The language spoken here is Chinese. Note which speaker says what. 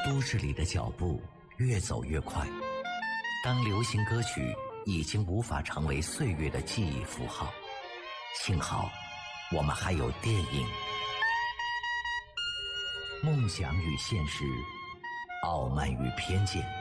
Speaker 1: 都市里的脚步越走越快，当流行歌曲已经无法成为岁月的记忆符号，幸好我们还有电影。梦想与现实，傲慢与偏见，